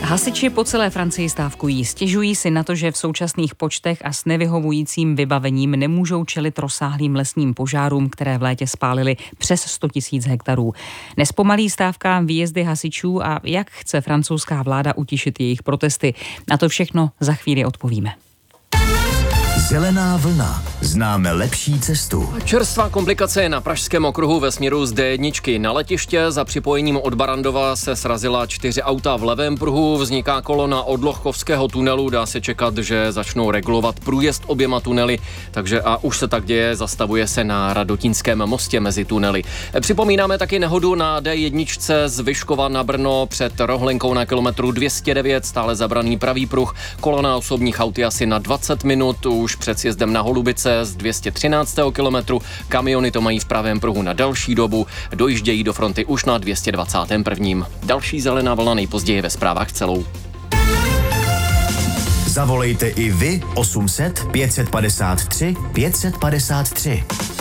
Hasiči po celé Francii stávkují. Stěžují si na to, že v současných počtech a s nevyhovujícím vybavením nemůžou čelit rozsáhlým lesním požárům, které v létě spálily přes 100 000 hektarů. Nespomalí stávka výjezdy hasičů a jak chce francouzská vláda utišit jejich protesty. Na to všechno za chvíli odpovíme. Zelená vlna. Známe lepší cestu. Čerstvá komplikace je na pražském okruhu ve směru z D1. Na letiště za připojením od Barandova se srazila 4 auta v levém pruhu. Vzniká kolona od Lochkovského tunelu. Dá se čekat, že začnou regulovat průjezd oběma tunely. Takže a už se tak děje, zastavuje se na Radotínském mostě mezi tunely. Připomínáme taky nehodu na D1 z Vyškova na Brno před Rohlenkou na kilometru 209. Stále zabraný pravý pruh. Kolona osobních aut je asi na 20 minut. Už před sjezdem na Holubice z 213. kilometru. Kamiony to mají v pravém pruhu na další dobu. Dojíždějí do fronty už na 221. Další zelená vlna nejpozději ve zprávách celou. Zavolejte i vy 800 553 553.